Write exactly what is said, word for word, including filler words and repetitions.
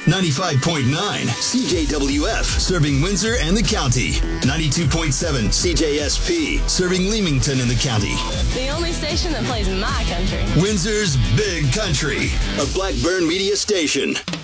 ninety-five point nine C J W F, serving Windsor and the county. ninety-two point seven C J S P, serving Leamington and the county. The only station that plays my country. Windsor's Big Country, a Blackburn Media station.